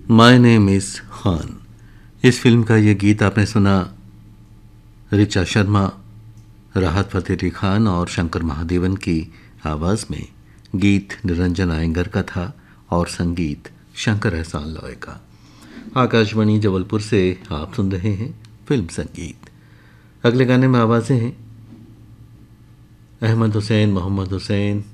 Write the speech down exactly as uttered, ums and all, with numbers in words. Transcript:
My name is Khan. इस film का ये गीत आपने सुना ऋचा शर्मा, राहत फ़तेह अली खान और शंकर महादेवन की आवाज़ में। गीत निरंजन आयंगर का था और संगीत शंकर एहसान लॉय का। आकाशवाणी जबलपुर से आप सुन रहे हैं फिल्म संगीत। अगले गाने में आवाज़ें हैं अहमद हुसैन, मोहम्मद हुसैन,